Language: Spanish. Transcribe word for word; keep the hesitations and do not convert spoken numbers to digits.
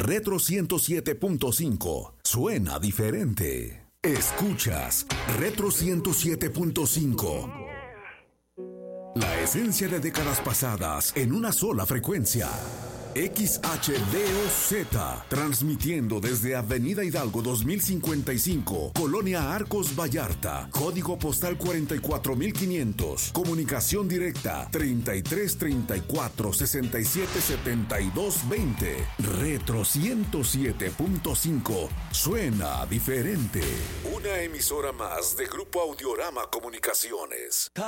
Retro ciento siete punto cinco. Suena diferente. Escuchas Retro ciento siete punto cinco. La esencia de décadas pasadas en una sola frecuencia. X H D O Z, transmitiendo desde Avenida Hidalgo dos mil cincuenta y cinco, Colonia Arcos Vallarta, código postal cuarenta y cuatro mil quinientos, comunicación directa treinta y tres treinta y cuatro sesenta y siete setenta y dos veinte. Retro ciento siete punto cinco, suena diferente. Una emisora más de Grupo Audiorama Comunicaciones.